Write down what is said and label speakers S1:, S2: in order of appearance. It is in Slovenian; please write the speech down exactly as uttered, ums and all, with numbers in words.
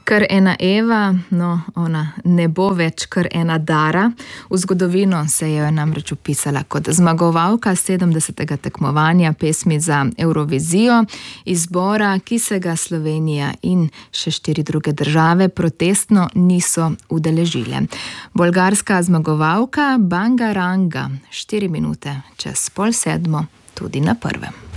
S1: Kar ena Eva, no, ona ne bo več kar ena Dara. V zgodovino se je namreč upisala kot zmagovalka sedemdesetega tekmovanja pesmi za Evrovizijo, izbora, ki se ga Slovenija in še štiri druge države protestno niso udeležile. Bolgarska zmagovalka Banga Ranga, štiri minute čez pol sedmo, tudi na prvem.